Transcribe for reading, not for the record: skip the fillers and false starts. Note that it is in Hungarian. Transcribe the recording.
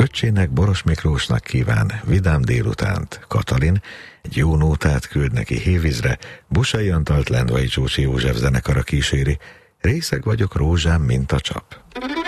Öccsének, Boros Miklósnak kíván vidám délutánt. Katalin egy jó nótát küld neki Hévízre, Busai Antalt Lendvai Csúcsi József zenekara kíséri. Részeg vagyok rózsám, mint a csap.